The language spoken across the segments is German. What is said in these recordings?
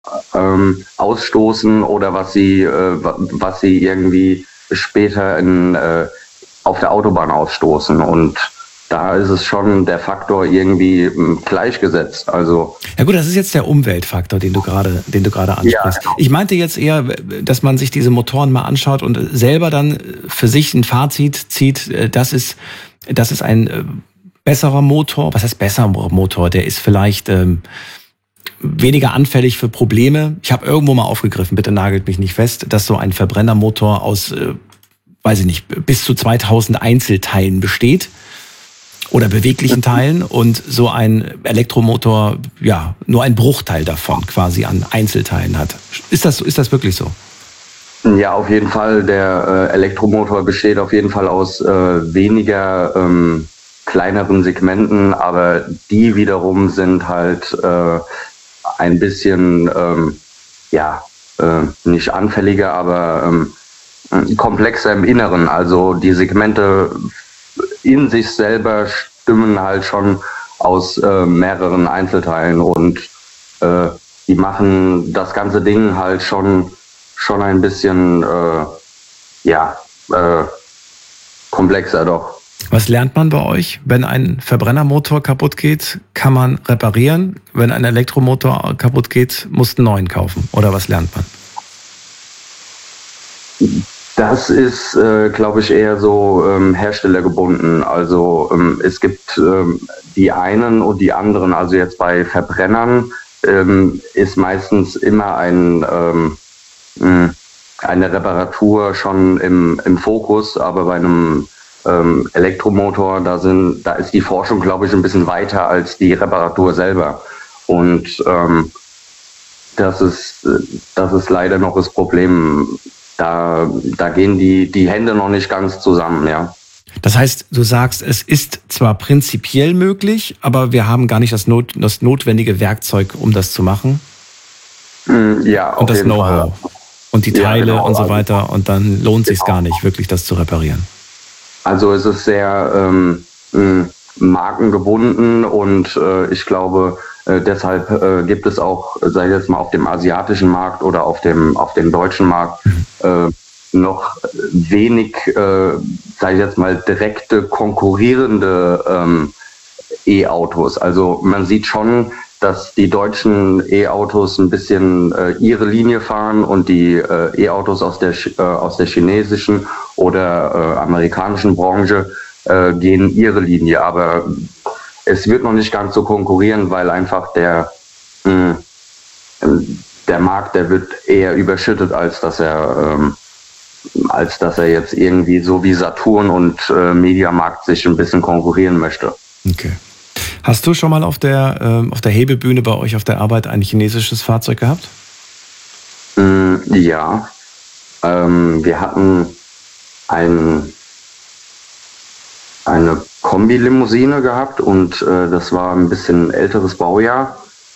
ausstoßen oder was sie irgendwie später auf der Autobahn ausstoßen. Und da ist es schon der Faktor irgendwie gleichgesetzt. Also Ja gut, das ist jetzt der Umweltfaktor, den du gerade ja, ansprichst. Ich meinte jetzt eher, dass man sich diese Motoren mal anschaut und selber dann für sich ein Fazit zieht, das ist ein besserer Motor. Was heißt besserer Motor? Der ist vielleicht weniger anfällig für Probleme. Ich habe irgendwo mal aufgegriffen, bitte nagelt mich nicht fest, dass so ein Verbrennermotor aus, weiß ich nicht, bis zu 2000 Einzelteilen besteht. Oder beweglichen Teilen und so ein Elektromotor, ja, nur ein Bruchteil davon quasi an Einzelteilen hat. Ist das wirklich so? ja, auf jeden Fall. Der Elektromotor besteht auf jeden Fall aus weniger kleineren Segmenten, aber die wiederum sind halt ein bisschen, nicht anfälliger, aber komplexer im Inneren. Also die Segmente in sich selber stimmen halt schon aus mehreren Einzelteilen und die machen das ganze Ding halt schon ein bisschen komplexer doch. Was lernt man bei euch? Wenn ein Verbrennermotor kaputt geht, kann man reparieren. Wenn ein Elektromotor kaputt geht, musst du einen neuen kaufen. Oder was lernt man? Das ist, glaube ich, eher so herstellergebunden. Also es gibt die einen und die anderen. Also jetzt bei Verbrennern ist meistens immer eine Reparatur schon im Fokus, aber bei einem Elektromotor, da ist die Forschung, glaube ich, ein bisschen weiter als die Reparatur selber. Und das ist leider noch das Problem. Da gehen die Hände noch nicht ganz zusammen, ja. Das heißt, du sagst, es ist zwar prinzipiell möglich, aber wir haben gar nicht das notwendige Werkzeug, um das zu machen. Ja, und das Know-how. Und die Teile genau. und so weiter. Und dann lohnt es sich gar nicht, wirklich das zu reparieren. Also es ist sehr markengebunden und ich glaube, deshalb gibt es auch, sag ich jetzt mal, auf dem asiatischen Markt oder auf dem deutschen Markt noch wenig, sag ich jetzt mal, direkte konkurrierende E-Autos. Also man sieht schon, dass die deutschen E-Autos ein bisschen ihre Linie fahren und die E-Autos aus der chinesischen oder amerikanischen Branche gehen ihre Linie. Aber es wird noch nicht ganz so konkurrieren, weil einfach der Markt, der wird eher überschüttet, als dass er jetzt irgendwie so wie Saturn und Mediamarkt sich ein bisschen konkurrieren möchte. Okay. Hast du schon mal auf der Hebebühne bei euch auf der Arbeit ein chinesisches Fahrzeug gehabt? Ja. Wir hatten eine Kombi-Limousine gehabt und das war ein bisschen älteres Baujahr.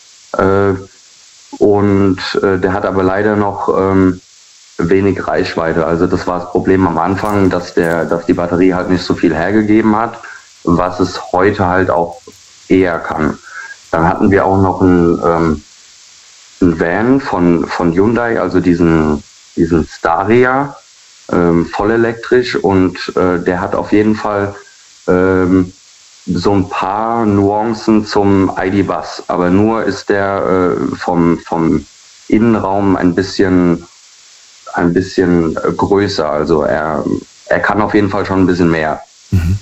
Und der hat aber leider noch wenig Reichweite. Also das war das Problem am Anfang, dass die Batterie halt nicht so viel hergegeben hat, was es heute halt auch eher kann. Dann hatten wir auch noch einen Van von Hyundai, also diesen Staria, vollelektrisch, und der hat auf jeden Fall so ein paar Nuancen zum ID.Buzz, aber nur ist der vom Innenraum ein bisschen größer. Also er kann auf jeden Fall schon ein bisschen mehr. Mhm.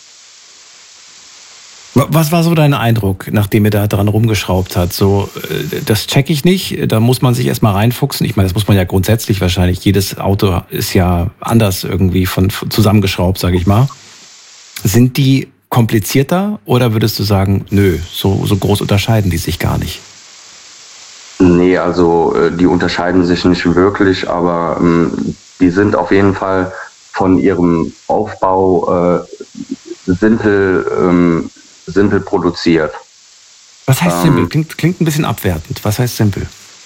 Was war so dein Eindruck, nachdem ihr da dran rumgeschraubt habt? So, das check ich nicht, da muss man sich erstmal reinfuchsen. Ich meine, das muss man ja grundsätzlich wahrscheinlich. Jedes Auto ist ja anders irgendwie zusammengeschraubt, sage ich mal. Sind die komplizierter oder würdest du sagen, nö, so groß unterscheiden die sich gar nicht? Nee, also die unterscheiden sich nicht wirklich, aber die sind auf jeden Fall von ihrem Aufbau simpel produziert. Was heißt simpel? Klingt ein bisschen abwertend. Was heißt simpel?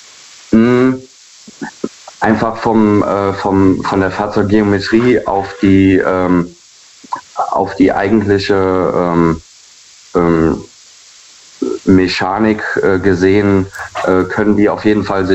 Einfach von der Fahrzeuggeometrie auf die eigentliche Mechanik gesehen, können die auf jeden Fall